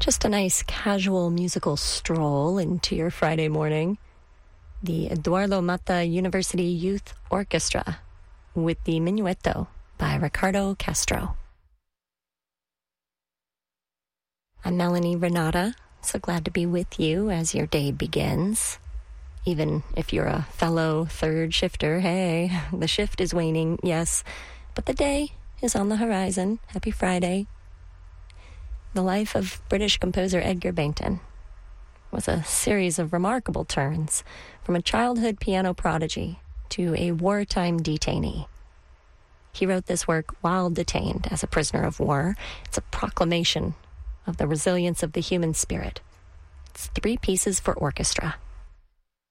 Just a nice casual musical stroll into your Friday morning. The Eduardo Mata University Youth Orchestra with the Minuetto by Ricardo Castro. I'm Melanie Renata, so glad to be with you as your day begins. Even if you're a fellow third shifter, hey, the shift is waning, yes, but the day is on the horizon. Happy Friday. The life of British composer Edgar Bainton was a series of remarkable turns, from a childhood piano prodigy to a wartime detainee. He wrote this work while detained as a prisoner of war. It's a proclamation of the resilience of the human spirit. It's 3 pieces for orchestra.